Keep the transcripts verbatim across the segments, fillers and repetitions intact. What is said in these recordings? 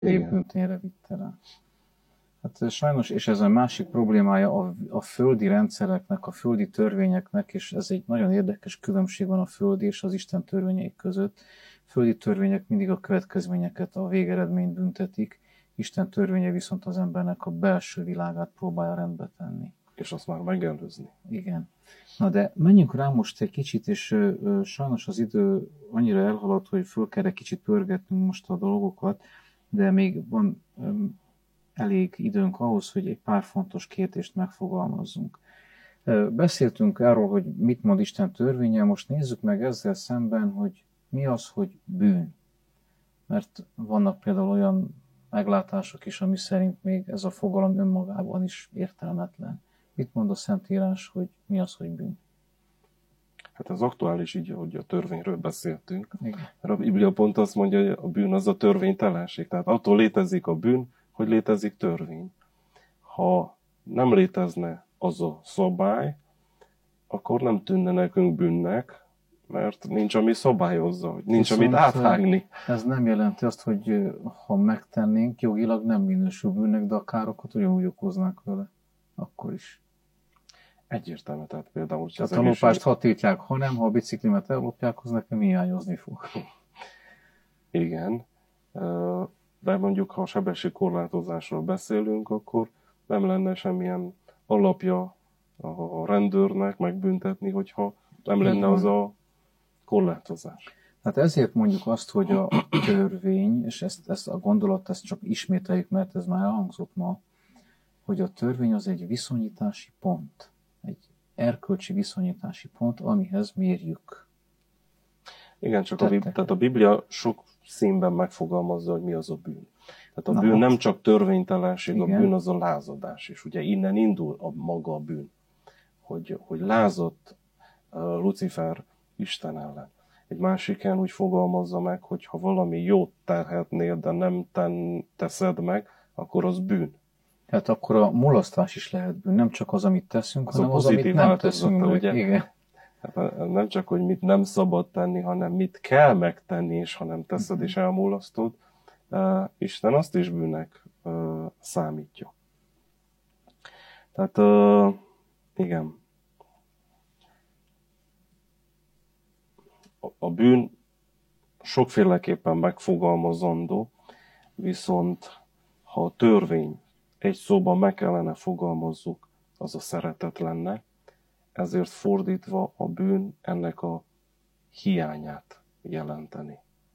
népbűntényre vitte rá. Hát sajnos, és ez a másik problémája a, a földi rendszereknek, a földi törvényeknek, és ez egy nagyon érdekes különbség van a földi és az Isten törvényei között. Földi törvények mindig a következményeket, a végeredményt büntetik, Isten törvénye viszont az embernek a belső világát próbálja rendbe tenni. És azt már megelőzni. Igen. Na de menjünk rá most egy kicsit, és ö, ö, sajnos az idő annyira elhaladt, hogy föl kell egy kicsit pörgetnünk most a dolgokat, de még van ö, elég időnk ahhoz, hogy egy pár fontos kérdést megfogalmazzunk. Ö, beszéltünk arról, hogy mit mond Isten törvénye, most nézzük meg ezzel szemben, hogy mi az, hogy bűn. Mert vannak például olyan meglátások is, ami szerint még ez a fogalom önmagában is értelmetlen. Mit mond a Szentírás, hogy mi az, hogy bűn? Hát ez aktuális így, hogy a törvényről beszéltünk. Igen. Mert a Biblia pont azt mondja, hogy a bűn az a törvénytelenség. Tehát attól létezik a bűn, hogy létezik törvény. Ha nem létezne az a szabály, akkor nem tűnne nekünk bűnnek, mert nincs, ami szabályozza, hogy nincs, Viszont amit áthágni. Ez nem jelenti azt, hogy ha megtennénk, jogilag nem minősül bűnnek, de a károkat ugyanúgy okoznák vele. Akkor is. Egyértelmű, tehát például... Tehát a lopást ha tiltják, ha nem, ha a biciklimet ellopják, az nekem hiányozni fog. Igen, de mondjuk, ha sebességkorlátozásról beszélünk, akkor nem lenne semmilyen alapja a rendőrnek megbüntetni, hogyha nem lenne az a korlátozás. Hát ezért mondjuk azt, hogy a törvény, és ezt, ezt a gondolat, ezt csak ismételjük, mert ez már elhangzott ma, hogy a törvény az egy viszonyítási pont. Egy erkölcsi viszonyítási pont, amihez mérjük. Igen, csak a, tehát a Biblia sok színben megfogalmazza, hogy mi az a bűn. Tehát a Na, bűn hát, nem csak törvénytelenség, igen. A bűn az a lázadás, és ugye innen indul a maga a bűn, hogy, hogy lázadt uh, Lucifer Isten ellen. Egy másik helyen úgy fogalmazza meg, hogy ha valami jót tehetnél, de nem ten, teszed meg, akkor az bűn. Tehát akkor a mulasztás is lehet bűn, nem csak az, amit teszünk, az hanem az, amit nem teszünk. Ugye? Igen. Hát nem csak, hogy mit nem szabad tenni, hanem mit kell megtenni, és ha nem teszed uh-huh. és elmulasztod, uh, Isten azt is bűnnek uh, számítja. Tehát uh, igen. A, a bűn sokféleképpen megfogalmazandó, viszont ha a törvény egy szóban meg kellene fogalmazzuk, az a szeretet lenne, ezért fordítva a bűn ennek a hiányát jelenteni.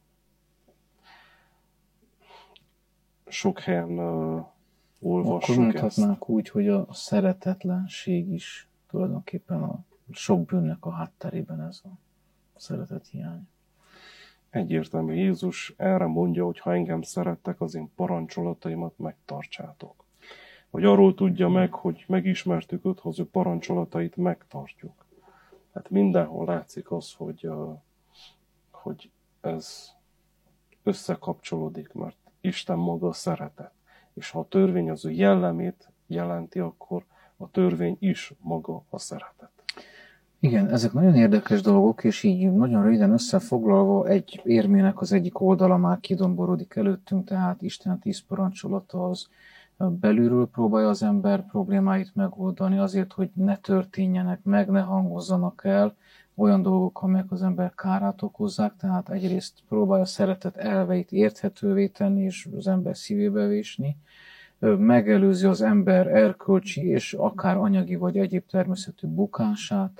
Sok helyen uh, olvassuk Akkor mondhatnánk ezt. Úgy, hogy a szeretetlenség is tulajdonképpen a sok bűnnek a hátterében ez a szeretet hiány. Egyértelmű, Jézus erre mondja, hogy ha engem szerettek, az én parancsolataimat megtartsátok. Hogy arról tudja meg, hogy megismertük őt, az ő parancsolatait megtartjuk. Hát mindenhol látszik az, hogy, uh, hogy ez összekapcsolódik, mert Isten maga szeretet. És ha a törvény az ő jellemét jelenti, akkor a törvény is maga a szeretet. Igen, ezek nagyon érdekes dolgok, és így nagyon röviden összefoglalva egy érmének az egyik oldala már kidomborodik előttünk, tehát Isten tíz parancsolata az belülről próbálja az ember problémáit megoldani azért, hogy ne történjenek meg, ne hangozzanak el olyan dolgok, amelyek az ember kárát okozzák, tehát egyrészt próbálja a szeretet elveit érthetővé tenni, és az ember szívébe vésni, megelőzi az ember erkölcsi és akár anyagi vagy egyéb természetű bukását,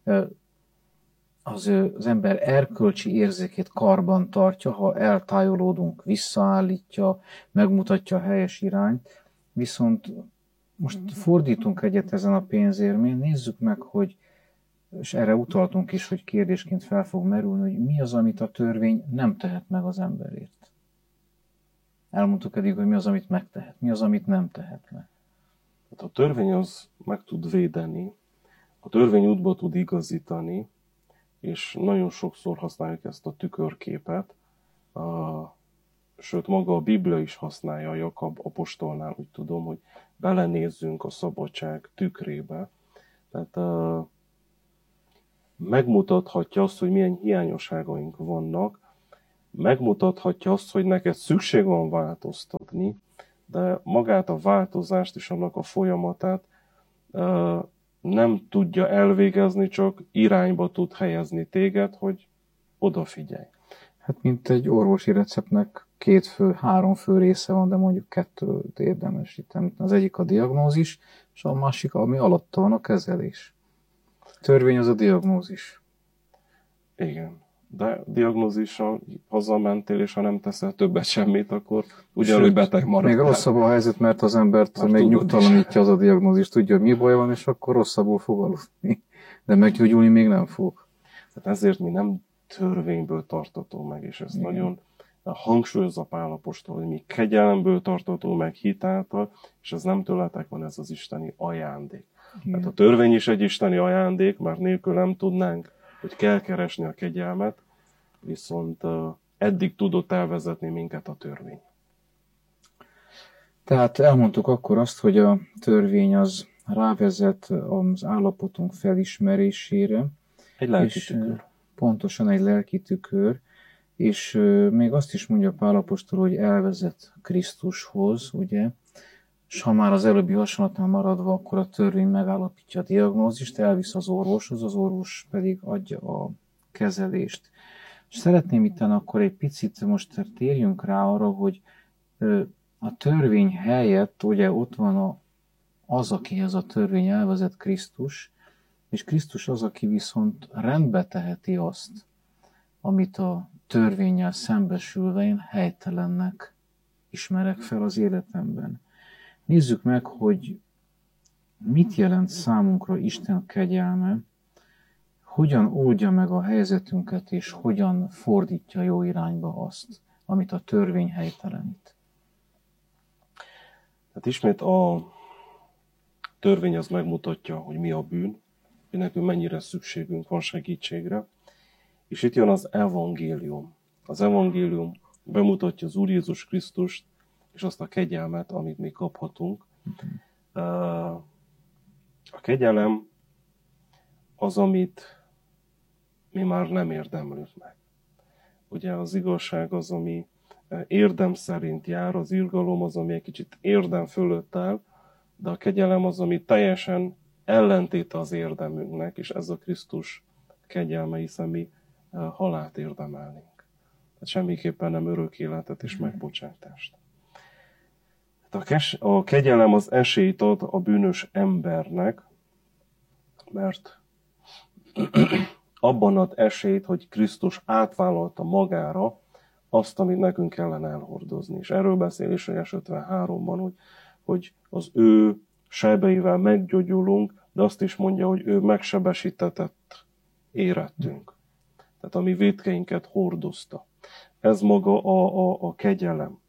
az, az ember erkölcsi érzékét karban tartja, ha eltájolódunk, visszaállítja, megmutatja a helyes irányt, viszont most fordítunk egyet ezen a pénzérmén, nézzük meg, hogy, és erre utaltunk is, hogy kérdésként fel fog merülni, hogy mi az, amit a törvény nem tehet meg az emberért. Elmondtuk eddig, hogy mi az, amit megtehet, mi az, amit nem tehet meg. A törvény az meg tud védeni, a törvény útba tud igazítani, és nagyon sokszor használjuk ezt a tükörképet, uh, sőt maga a Biblia is használja, a Jakab apostolnál, úgy tudom, hogy belenézzünk a szabadság tükrébe. Tehát uh, megmutathatja azt, hogy milyen hiányosságaink vannak, megmutathatja azt, hogy neked szükség van változtatni, de magát a változást és annak a folyamatát nem tudja elvégezni, csak irányba tud helyezni téged, hogy odafigyelj. Hát mint egy orvosi receptnek két fő, három fő része van, de mondjuk kettőt érdemes itt. Az egyik a diagnózis, és a másik, ami alatta van, a kezelés. Törvény az a diagnózis. Igen. De diagnózissal hazamentél, és ha nem teszel többet semmit, akkor ugyanúgy beteg maradtál. Még rosszabb a helyzet, mert az embert már még nyugtalanítja az a diagnózis, tudja, hogy mi baj van, és akkor rosszabbul fog aludni. De meggyógyulni még nem fog. Tehát ezért mi nem törvényből tartató meg, és ezt igen. Nagyon hangsúlyozza Pál apostol, hogy mi kegyelemből tartató meg hitáltal, és ez nem tőletek van, ez az isteni ajándék. Igen. Hát a törvény is egy isteni ajándék, mert nélkül nem tudnánk, hogy kell keresni a kegyelmet, viszont uh, eddig tudott elvezetni minket a törvény. Tehát elmondtuk akkor azt, hogy a törvény az rávezet az állapotunk felismerésére. Egy lelki tükör. Pontosan egy lelki tükör, és uh, még azt is mondja Pál apostol, hogy elvezet Krisztushoz, ugye, és ha már az előbbi hasonlatnál maradva, akkor a törvény megállapítja a diagnózist, elvisz az orvoshoz, az orvos pedig adja a kezelést. És szeretném itt akkor egy picit most térjünk rá arra, hogy a törvény helyett ugye ott van a, az, akihez a törvény elvezet, Krisztus, és Krisztus az, aki viszont rendbe teheti azt, amit a törvénnyel szembesülve én helytelennek ismerek fel az életemben. Nézzük meg, hogy mit jelent számunkra Isten kegyelme, hogyan oldja meg a helyzetünket, és hogyan fordítja jó irányba azt, amit a törvény helytelenít. Hát ismét a törvény az megmutatja, hogy mi a bűn, hogy nekünk mennyire szükségünk van segítségre, és itt jön az evangélium. Az evangélium bemutatja az Úr Jézus Krisztust, és azt a kegyelmet, amit mi kaphatunk. A kegyelem az, amit mi már nem érdemlünk meg. Ugye az igazság az, ami érdem szerint jár, az irgalom az, ami egy kicsit érdem fölött áll, de a kegyelem az, ami teljesen ellentéte az érdemünknek, és ez a Krisztus kegyelme, hiszen mi halált érdemelnénk. Tehát semmiképpen nem örök életet és megbocsátást. A, kes, a kegyelem az esélyt ad a bűnös embernek, mert abban ad esélyt, hogy Krisztus átvállalta magára azt, amit nekünk kellene elhordozni. És erről beszél Ézsaiás ötvenháromban, hogy, hogy az ő sebeivel meggyógyulunk, de azt is mondja, hogy ő megsebesítetett érettünk. Tehát a mi vétkeinket hordozta. Ez maga a, a, a kegyelem.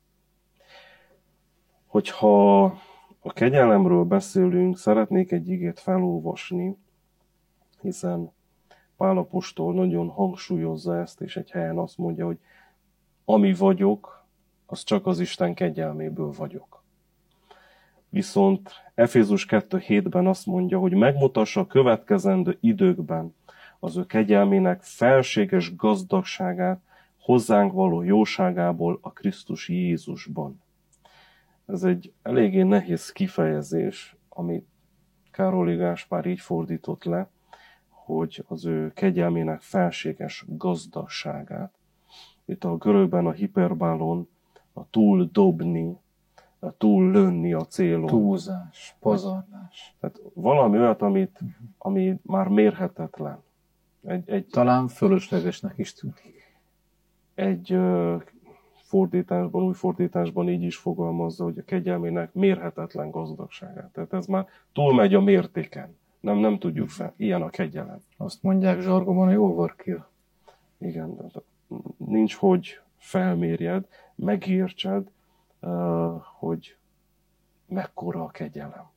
Hogyha a kegyelemről beszélünk, szeretnék egy igét felolvasni, hiszen Pál apostol nagyon hangsúlyozza ezt, és egy helyen azt mondja, hogy ami vagyok, az csak az Isten kegyelméből vagyok. Viszont Efézus kettő hétben azt mondja, hogy megmutassa a következendő időkben az ő kegyelmének felséges gazdagságát hozzánk való jóságából a Krisztus Jézusban. Ez egy eléggé nehéz kifejezés, amit Károli Gáspár így fordított le, hogy az ő kegyelmének felséges gazdagságát. Itt a görögben a hiperbálon a túl dobni, a túl lőni a célon. Túlzás, pazarlás. Tehát valami olyat, amit, ami már mérhetetlen. Egy, egy, Talán fölöslegesnek is tűnik. Egy uh, fordításban, új fordításban így is fogalmazza, hogy a kegyelmének mérhetetlen gazdagságát. Tehát ez már túlmegy a mértéken. Nem, nem tudjuk fel. Ilyen a kegyelem. Azt mondják zsargonban, hogy overkill. Igen, de nincs, hogy felmérjed, megértsed, uh, hogy mekkora a kegyelem.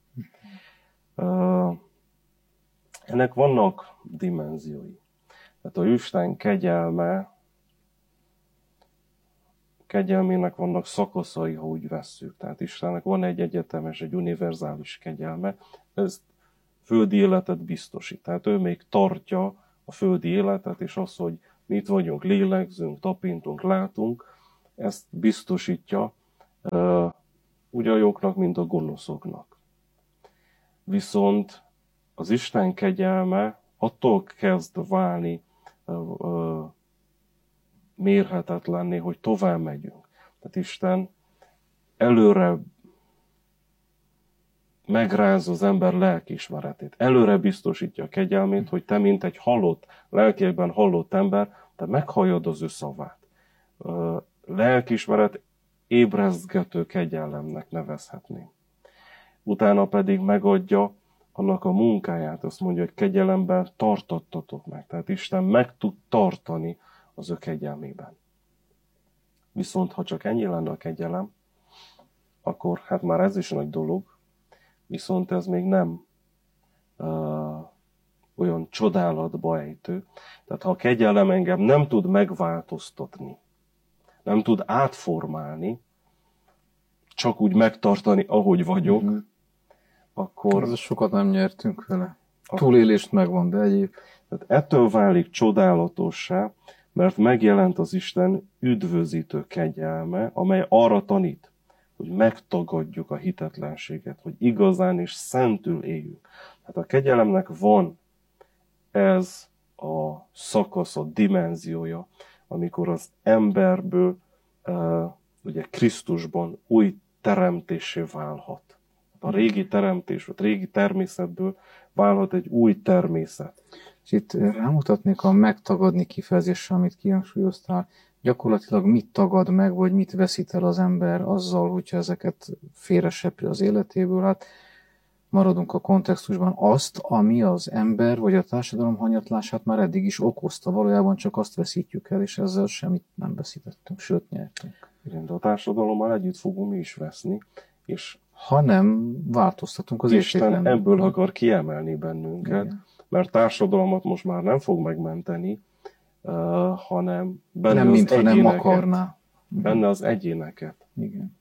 Uh, ennek vannak dimenziói. Tehát a Isten kegyelme, kegyelmének vannak szakaszai, ha úgy vesszük. Tehát Istennek van egy egyetemes, egy univerzális kegyelme, ez földi életet biztosít. Tehát ő még tartja a földi életet, és az, hogy mi itt vagyunk, lélegzünk, tapintunk, látunk, ezt biztosítja úgy a jóknak, mint a gonoszoknak. Viszont az Isten kegyelme attól kezd válni mérhetetlenné, hogy tovább megyünk. Tehát Isten előre megráz az ember lelkiismeretét. Előre biztosítja a kegyelmét, hogy te, mint egy halott, lelkiekben halott ember, te meghalljad az ő szavát. Lelkiismeret ébrezgető kegyelemnek nevezhetném. Utána pedig megadja annak a munkáját, azt mondja, hogy kegyelemben tartattatok meg. Tehát Isten meg tud tartani az ő kegyelmében. Viszont ha csak ennyi lenne a kegyelem, akkor hát már ez is nagy dolog, viszont ez még nem uh, olyan csodálatba ejtő. Tehát ha a kegyelem engem nem tud megváltoztatni, nem tud átformálni, csak úgy megtartani, ahogy vagyok, mm-hmm. akkor... Ez sokat nem nyertünk vele. A túlélést megvan, de egyéb. Tehát ettől válik csodálatossá, mert megjelent az Isten üdvözítő kegyelme, amely arra tanít, hogy megtagadjuk a hitetlenséget, hogy igazán és szentül éljünk. Hát a kegyelemnek van ez a szakasz, a dimenziója, amikor az emberből uh, ugye Krisztusban új teremtésé válhat. A régi teremtés, vagy régi természetből válhat egy új természet. És itt rámutatnék a megtagadni kifejezésre, amit kihangsúlyoztál. Gyakorlatilag mit tagad meg, vagy mit veszít el az ember azzal, hogyha ezeket félresepri az életéből. Hát maradunk a kontextusban, azt, ami az ember vagy a társadalom hanyatlását már eddig is okozta. Valójában csak azt veszítjük el, és ezzel semmit nem veszítettünk, sőt nyertünk. Igen, de a társadalommal együtt fogunk mi is veszni, és ha nem változtatunk az Isten ebből akar kiemelni bennünket, igen. Mert társadalmat most már nem fog megmenteni, uh, hanem benne nem, az mint egyéneket. Nem akarná. Benne az egyéneket. Igen.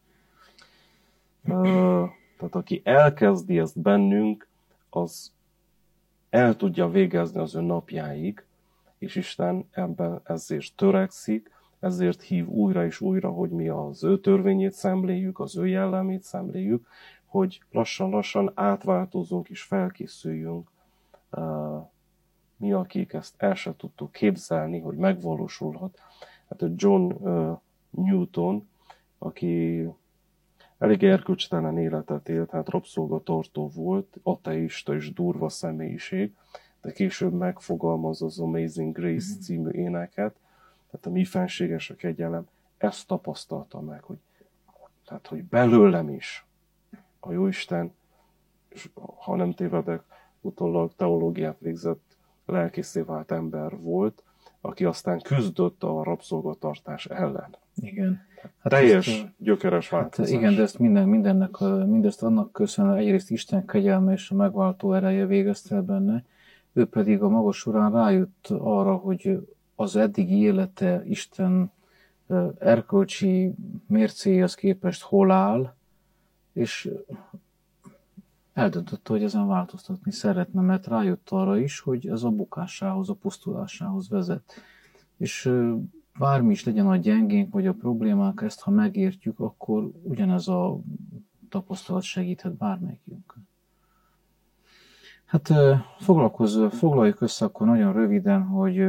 Uh, tehát aki elkezdi ezt bennünk, az el tudja végezni az ő napjáig, és Isten ebben ezért törekszik, ezért hív újra és újra, hogy mi az ő törvényét szemléljük, az ő jellemét szemléljük, hogy lassan-lassan átváltozunk és felkészüljünk. Uh, mi, akik ezt el sem tudtuk képzelni, hogy megvalósulhat. Hát John uh, Newton, aki elég erkölcstelen életet élt, hát rabszolgatartó volt, ateista és durva személyiség, de később megfogalmaz az Amazing Grace mm. című éneket, tehát a mi fenséges a kegyelem, ezt tapasztalta meg, hogy, tehát, hogy belőlem is a Jóisten, és ha nem tévedek, utólag teológiát végzett, lelkészé vált ember volt, aki aztán küzdött a rabszolgatartás ellen. Igen. Hát teljes, ezt, gyökeres változás. Hát igen, de ezt minden, mindennek, mindezt annak köszönöm, egyrészt Isten kegyelme és a megváltó ereje végezte el benne, ő pedig a maga során rájött arra, hogy az eddigi élete Isten erkölcsi mércéhez képest hol áll, és eldöntötte, hogy ezen változtatni szeretne, mert rájött arra is, hogy ez a bukásához, a pusztulásához vezet. És bármi is legyen a gyengénk, vagy a problémák, ezt ha megértjük, akkor ugyanez a tapasztalat segíthet bármelyikünkön. Hát foglalkozz, foglaljuk össze akkor nagyon röviden, hogy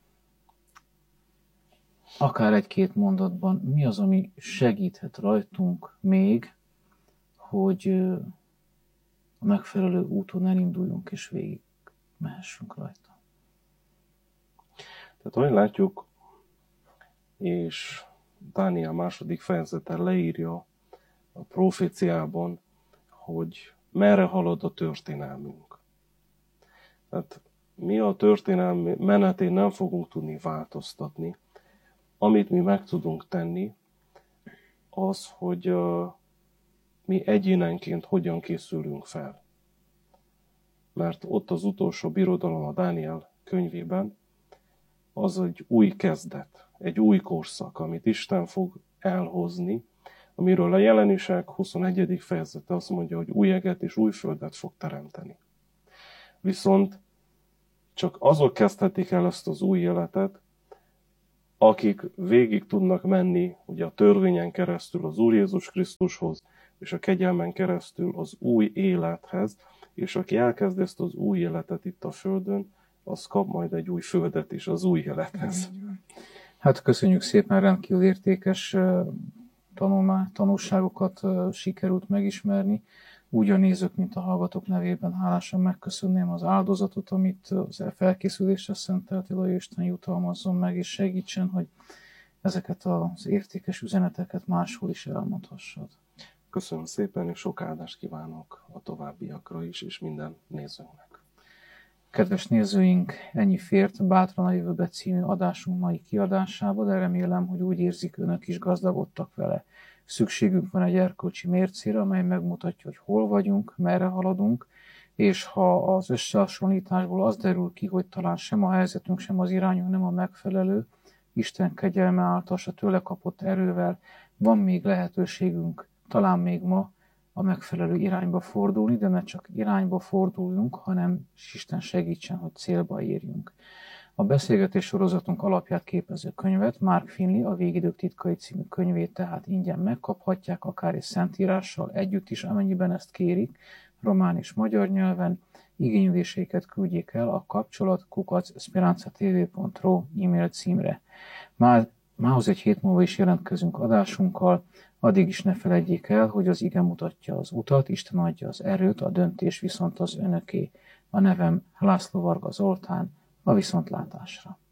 akár egy-két mondatban mi az, ami segíthet rajtunk még, hogy a megfelelő úton elinduljunk és végig mehessünk rajta. Tehát ahogy látjuk, és Dániel második fejezete leírja a proféciában, hogy merre halad a történelmünk. Tehát mi a történelmi menetén nem fogunk tudni változtatni. Amit mi meg tudunk tenni, az, hogy uh, mi egyénenként hogyan készülünk fel. Mert ott az utolsó birodalom a Dániel könyvében, az egy új kezdet, egy új korszak, amit Isten fog elhozni, amiről a Jelenések huszonegyedik fejezete azt mondja, hogy új eget és új földet fog teremteni. Viszont csak azok kezdhetik el ezt az új életet, akik végig tudnak menni ugye a törvényen keresztül az Úr Jézus Krisztushoz, és a kegyelmen keresztül az új élethez, és aki elkezd ezt az új életet itt a Földön, az kap majd egy új földet is az új élethez. Hát köszönjük szépen, rendkívül értékes tanulmány, tanulságokat sikerült megismerni. Úgy a nézők, mint a hallgatók nevében hálásan megköszönném az áldozatot, amit az felkészülésre szentelt Ilai Isten jutalmazzon meg, és segítsen, hogy ezeket az értékes üzeneteket máshol is elmondhassad. Köszönöm szépen, és sok áldást kívánok a továbbiakra is, és minden nézőnknek. Kedves nézőink, ennyi fért Bátran a jövőbe című adásunk mai kiadásába, de remélem, hogy úgy érzik önök is gazdagodtak vele. Szükségünk van egy erkölcsi mércére, amely megmutatja, hogy hol vagyunk, merre haladunk, és ha az összehasonlításból az derül ki, hogy talán sem a helyzetünk, sem az irányunk nem a megfelelő, Isten kegyelme által, s a tőle kapott erővel van még lehetőségünk, talán még ma, a megfelelő irányba fordulni, de ne csak irányba forduljunk, hanem Isten segítsen, hogy célba érjünk. A beszélgetés sorozatunk alapját képező könyvet, Mark Finley, a Végidők titkai című könyvét tehát ingyen megkaphatják, akár egy szentírással együtt is, amennyiben ezt kérik, román és magyar nyelven. Igényléseiket küldjék el a kapcsolat kukac speranzatv pont ro e-mail címre. Már mához egy hét múlva is jelentkezünk adásunkkal, addig is ne feledjék el, hogy az ige mutatja az utat, Isten adja az erőt, a döntés viszont az önöké. A nevem László Varga Zoltán, a viszontlátásra.